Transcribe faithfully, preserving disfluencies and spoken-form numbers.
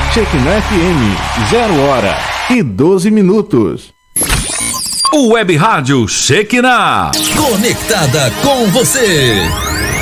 Shekinah F M, zero hora e doze minutos. O Web Rádio Shekinah. Conectada com você.